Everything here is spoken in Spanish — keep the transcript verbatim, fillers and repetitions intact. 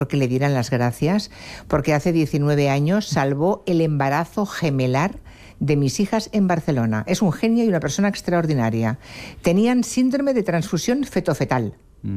que le dieran las gracias, porque hace diecinueve años salvó el embarazo gemelar de mis hijas en Barcelona. Es un genio y una persona extraordinaria. Tenían síndrome de transfusión fetofetal.